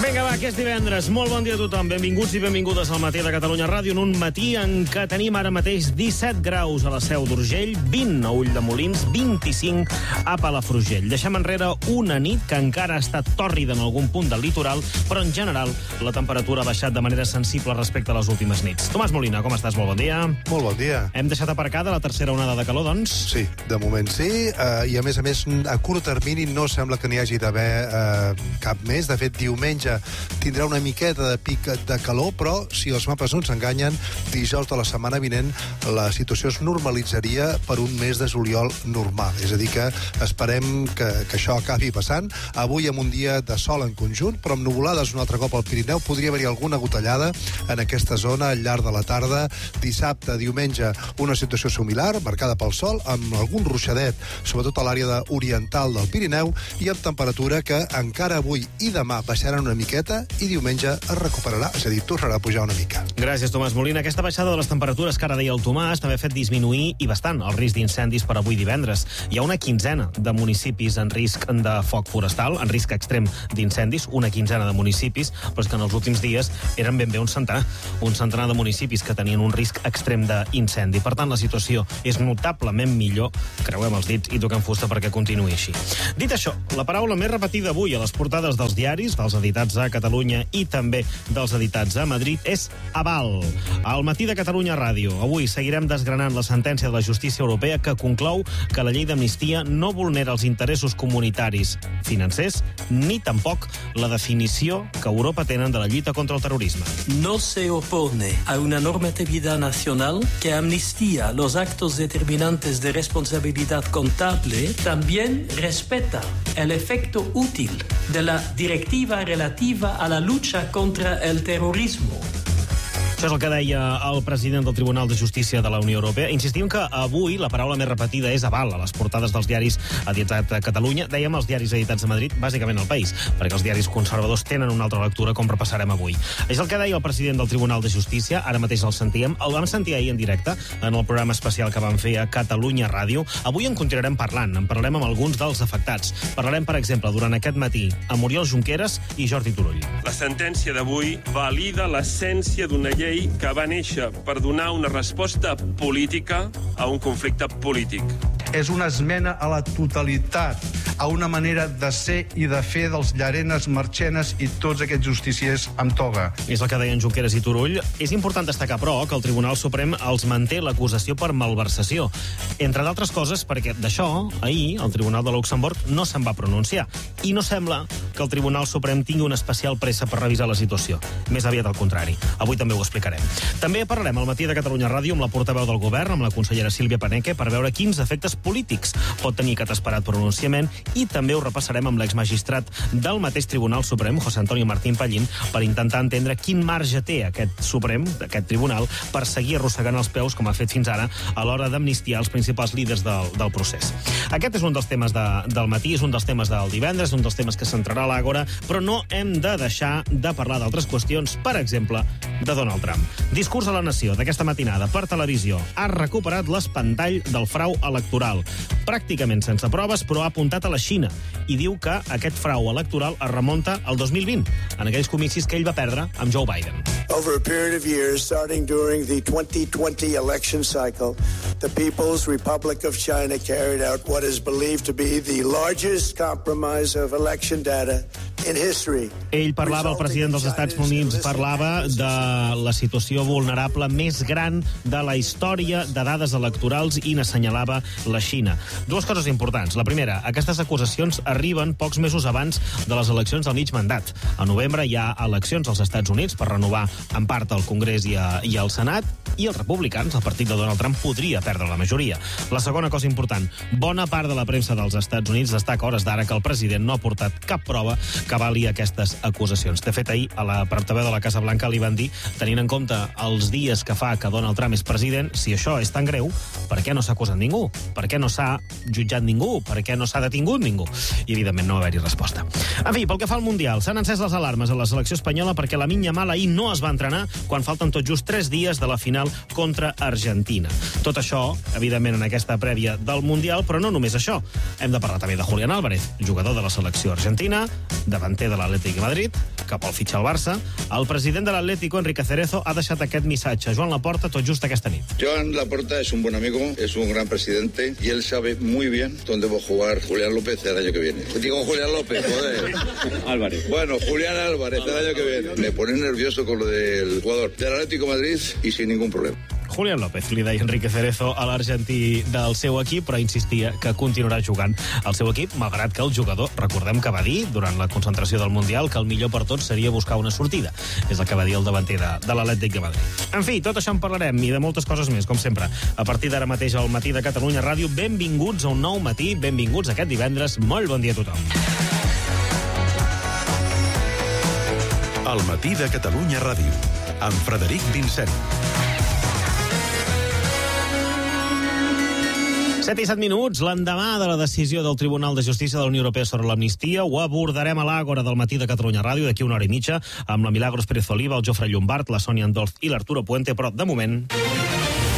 Vinga, va, que és divendres. Molt bon dia a tothom. Benvinguts i benvingudes al Matí de Catalunya Ràdio, en un matí en què tenim ara mateix 17 graus a la Seu d'Urgell, 20 a Ulldemolins, 25 a Palafrugell. Deixem enrere una nit que encara ha estat tòrrida en algun punt del litoral, però en general la temperatura ha baixat de manera sensible respecte a les últimes nits. Tomàs Molina, com estàs? Molt bon dia. Molt bon dia. Hem deixat aparcada la tercera onada de calor, doncs? Sí, de moment sí, i a més, a curt termini no sembla que n'hi hagi d'haver cap més. De fet, diumenge tindrà una miqueta de pic de calor, però si els mapes no ens enganyen, dijous de la setmana vinent la situació es normalitzaria per un mes de juliol normal. És a dir, que esperem que això acabi passant. Avui amb un dia de sol en conjunt, però amb nuvolades un altre cop al Pirineu. Podria haver-hi alguna gotellada en aquesta zona al llarg de la tarda. Dissabte, diumenge, una situació similar, marcada pel sol, amb algun ruixadet, sobretot a l'àrea oriental del Pirineu, i amb temperatura que encara avui i demà baixaran una miqueta i diumenge es recuperarà, és a dir, tornarà a pujar una mica. Gràcies, Tomàs Molina. Aquesta baixada de les temperatures que ara deia el Tomàs també ha fet disminuir i bastant el risc d'incendis per avui divendres. Hi ha una quinzena de municipis en risc de foc forestal, en risc extrem d'incendis, una quinzena de municipis, però és que en els últims dies eren ben bé un centenar de municipis que tenien un risc extrem d'incendi. Per tant, la situació és notablement millor, creuem els dits i toquem fusta perquè continuï així. Dit això, la paraula més repetida avui a les portades dels diaris, dels editats a Catalunya i també dels editats a Madrid, és aval. Al Matí de Catalunya Ràdio, avui seguirem desgranant la sentència de la justícia europea que conclou que la llei d'amnistia no vulnera els interessos comunitaris financers ni tampoc la definició que Europa tenen de la lluita contra el terrorisme. No se opone a una normatividad nacional que amnistía los actos determinantes de responsabilidad contable, también respeta el efecto útil de la directiva relativa a la lucha contra el terrorismo. Això és el que deia el president del Tribunal de Justícia de la Unió Europea. Insistim que avui la paraula més repetida és aval a les portades dels diaris editats a Catalunya. Dèiem els diaris editats a Madrid, bàsicament al País, perquè els diaris conservadors tenen una altra lectura, com repassarem avui. És el que deia el president del Tribunal de Justícia, ara mateix el sentíem. El vam sentir ahir en directe, en el programa especial que vam fer a Catalunya Ràdio. Avui en continuarem parlant, en parlarem amb alguns dels afectats. Parlarem, per exemple, durant aquest matí, amb Oriol Junqueras i Jordi Turull. La sentència d'avui valida l'essència d'una llei que va néixer per donar una resposta política a un conflicte polític. És una esmena a la totalitat, a una manera de ser i de fer dels Llarenes, Marchenes i tots aquests justiciers amb toga. És el que deien Junqueras i Turull. És important destacar, però, que el Tribunal Suprem els manté l'acusació per malversació. Entre d'altres coses, perquè d'això, ahir, el Tribunal de Luxemburg no se'n va pronunciar. I no sembla que el Tribunal Suprem tingui una especial pressa per revisar la situació. Més aviat al contrari. Avui també ho explicarem. També parlarem al Matí de Catalunya Ràdio amb la portaveu del govern, amb la consellera Sílvia Paneque, per veure quins efectes polítics pot tenir aquest esperat pronunciament, i també ho repassarem amb l'exmagistrat del mateix Tribunal Suprem, José Antonio Martín Pallín, per intentar entendre quin marge té aquest Suprem, aquest tribunal, per seguir arrossegant els peus, com ha fet fins ara, a l'hora d'amnistiar els principals líders del procés. Aquest és un dels temes del matí, és un dels temes del divendres, un dels temes que centrarà a l'Àgora, però no hem de deixar de parlar d'altres qüestions, per exemple, de Donald Trump. Discurs a la Nació d'aquesta matinada per televisió. Ha recuperat l'espantall del frau electoral. Pràcticament sense proves, però ha apuntat a la Xina i diu que aquest frau electoral es remunta al 2020, en aquells comicis que ell va perdre amb Joe Biden. Over a period of years, starting during the 2020 election cycle, the People's Republic of China carried out what is believed to be the largest compromise of election data in history. Ell parlava, el president dels Estats Units parlava de la situació vulnerable més gran de la història de dades electorals i n'assenyalava la Xina. Dues coses importants. La primera, aquestes acusacions arriben pocs mesos abans de les eleccions del mig mandat. A novembre hi ha eleccions als Estats Units per renovar en part el Congrés i el Senat, i els republicans, el partit de Donald Trump, podria perdre la majoria. La segona cosa important, bona part de la premsa dels Estats Units destaca a hores d'ara que el president no ha portat cap prova que avali aquestes acusacions. De fet, ahir a la portaveu de la Casa Blanca li van dir, tenint en compte els dies que fa que Donald Trump és president, si això és tan greu, per què no s'ha acusat ningú? Per què no s'ha jutjat ningú? Per què no s'ha detingut ningú? I, evidentment, no va haver-hi resposta. En fi, pel que fa al Mundial, s'han encès les alarmes a la selecció espanyola perquè Lamine Yamal ahir no es va entrenar quan falten tot just 3 dies de la final contra Argentina. Tot això, evidentment, en aquesta prèvia del Mundial, però no només això. Hem de parlar també de Julián Álvarez, jugador de la selecció argentina, davanter de l'Atlètic de Madrid, que vol fitxar el Barça, el president de l'Atlético, Enrique Cerezo, ha deixat aquest missatge a Joan Laporta tot just aquesta nit. Joan Laporta es un buen amigo, es un gran presidente y él sabe muy bien dónde va a jugar Julián López el año que viene. Digo Julián López, joder. Álvarez. Bueno, Julián Álvarez el año que viene. Me pone nervioso con lo del jugador del Atlético de Madrid y sin ningún problema. Julián López, li deia Enrique Cerezo a l'argentí del seu equip, però insistia que continuarà jugant al seu equip, malgrat que el jugador, recordem que va dir, durant la concentració del Mundial, que el millor per tots seria buscar una sortida. És el que va dir el davanter de l'Atlètic de Madrid. En fi, tot això en parlarem, i de moltes coses més, com sempre. A partir d'ara mateix al Matí de Catalunya Ràdio, benvinguts a un nou matí, benvinguts aquest divendres, molt bon dia a tothom. El Matí de Catalunya Ràdio, amb Frederic Vincent. 7 i 7 minuts, l'endemà de la decisió del Tribunal de Justícia de la Unió Europea sobre l'amnistia, ho abordarem a l'Àgora del Matí de Catalunya Ràdio d'aquí una hora i mitja, amb la Milagros Pérez Oliva, el Jofre Llombart, la Sònia Andolf i l'Arturo Puente, però de moment...